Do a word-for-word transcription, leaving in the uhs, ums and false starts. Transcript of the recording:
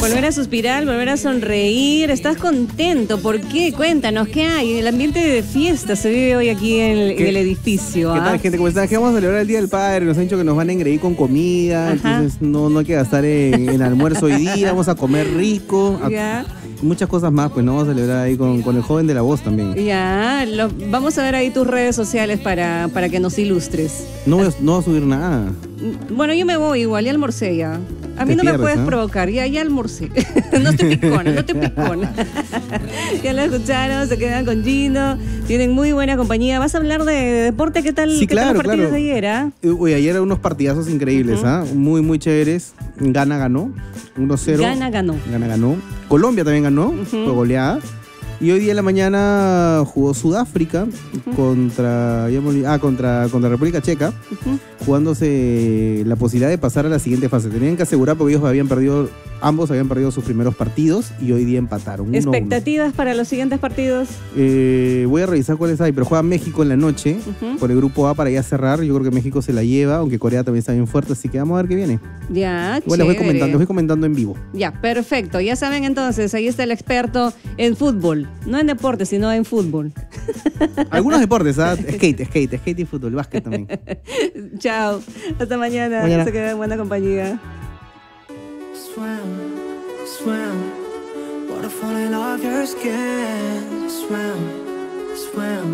Volver a suspirar, volver a sonreír. ¿Estás contento? ¿Por qué? Cuéntanos, ¿qué hay? El ambiente de fiesta se vive hoy aquí en el, en el edificio. ¿Qué ¿ah? tal, gente? ¿Cómo están? Que vamos a celebrar el Día del Padre. Nos han dicho que nos van a engreír con comida. Ajá. Entonces no, no hay que gastar en, en almuerzo hoy día. Vamos a comer rico. A, ya. Muchas cosas más, pues no vamos a celebrar ahí con, con el joven de la voz también. Ya, lo, vamos a ver ahí tus redes sociales para, para que nos ilustres. No voy, a, no voy a subir nada. Bueno, yo me voy igual, ya almorcé ya. A mí no pierdes, me puedes ¿eh? provocar, ya, ya almorcé. No estoy picona, no estoy picona. Ya lo escucharon, se quedan con Gino, tienen muy buena compañía. ¿Vas a hablar de, de deporte? ¿Qué tal, sí, ¿qué claro, tal los partidos claro. de ayer? ¿ah? Uy, ayer eran unos partidazos increíbles, Uh-huh. ¿ah? Muy, muy chéveres. Gana ganó, uno cero. Gana ganó. Gana ganó. Colombia también ganó, Uh-huh. fue goleada. Y hoy día en la mañana jugó Sudáfrica uh-huh. contra, ah, contra, contra República Checa, uh-huh. jugándose la posibilidad de pasar a la siguiente fase. Tenían que asegurar porque ellos habían perdido, ambos habían perdido sus primeros partidos y hoy día empataron. ¿Expectativas uno uno. Para los siguientes partidos? Eh, voy a revisar cuáles hay, pero juega México en la noche uh-huh. por el grupo A para ya cerrar. Yo creo que México se la lleva, aunque Corea también está bien fuerte, así que vamos a ver qué viene. Ya, bueno, les voy comentando, les voy comentando en vivo. Ya, perfecto. Ya saben entonces, ahí está el experto en fútbol. No en deporte, sino en fútbol. Algunos deportes, ¿ah? Skate, skate, skate y fútbol, básquet también. Chao. Hasta mañana. mañana. Se queda en buena compañía. Swim, swim, waterfall in off your skin. Swim, swim.